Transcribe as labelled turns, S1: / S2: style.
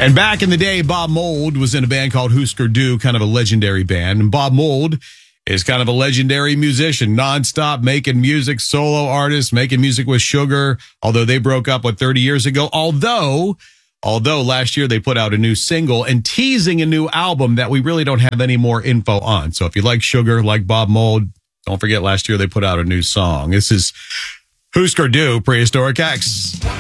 S1: And back in the day, Bob Mould was in a band called Husker Du, kind of a legendary band. And Bob Mould is kind of a legendary musician, nonstop making music, solo artist, making music with Sugar, although they broke up, 30 years ago? Although last year they put out a new single and teasing a new album that we really don't have any more info on. So if you like Sugar, like Bob Mould, don't forget last year they put out a new song. This is Husker Du, Prehistoric X.